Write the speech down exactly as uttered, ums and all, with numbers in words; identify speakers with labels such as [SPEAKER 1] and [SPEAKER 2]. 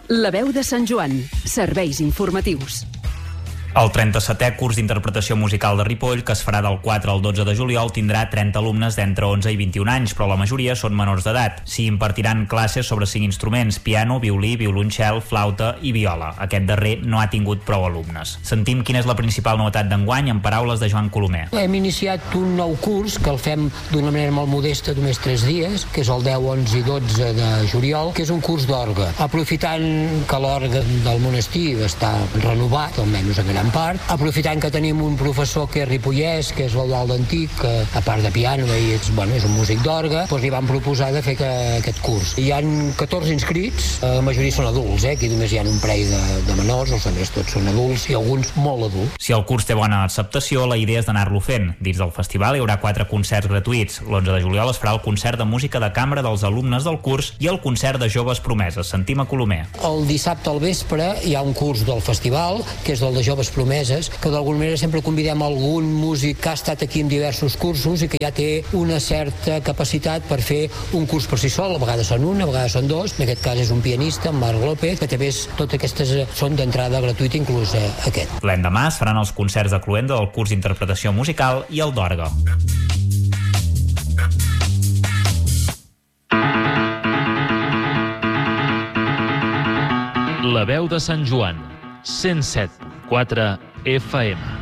[SPEAKER 1] La veu de Sant Joan. Serveis informatius.
[SPEAKER 2] El trenta-setè curs d'interpretació musical de Ripoll, que es farà del quatre al dotze de juliol, tindrà trenta alumnes d'entre onze i vint-i-un anys, però la majoria són menors d'edat. S'hi impartiran classes sobre cinc instruments: piano, violí, violoncel, flauta i viola. Aquest darrer no ha tingut prou alumnes. Sentim quina és la principal novetat d'enguany en paraules de Joan Colomer.
[SPEAKER 3] Hem iniciat un nou curs que el fem d'una manera molt modesta, només tres dies, que és el deu, onze i dotze de juliol, que és un curs d'orgue. Aprofitant que l'orgue del monestir està renovat, almenys a gran part, aprofitant que tenim un professor que és ripollès, que és l'Eudald Antic, que a part de piano i és, bueno, és un músic d'orgue, doncs li vam proposar de fer que, aquest curs. Hi ha catorze inscrits, la majoria són adults, eh? Aquí només hi ha un parell de, de menors, els altres tots són adults i alguns molt adults.
[SPEAKER 2] Si el curs té bona acceptació, la idea és d'anar-lo fent. Dins del festival hi haurà quatre concerts gratuïts. L'onze de juliol es farà el concert de música de cambra dels alumnes del curs i el concert de joves promeses. Sentim a Colomer.
[SPEAKER 3] El dissabte al vespre hi ha un curs del festival, que és el de joves promeses, que d'alguna manera sempre convidem algun músic que ha estat aquí en diversos cursos i que ja té una certa capacitat per fer un curs per si sol. A vegades són un, a vegades són dos. En aquest cas és un pianista, en Marc López, que també és, totes aquestes són d'entrada gratuïta, inclús eh, aquest.
[SPEAKER 2] L'endemà es faran els concerts de cloenda del curs d'interpretació musical i el d'orgue.
[SPEAKER 4] La veu de Sant Joan, cent set punt quatre F M.